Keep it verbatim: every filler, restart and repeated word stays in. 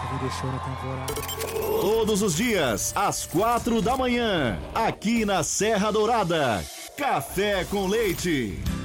me deixou na temporada. Todos os dias, às quatro da manhã, aqui na Serra Dourada. Café com Leite.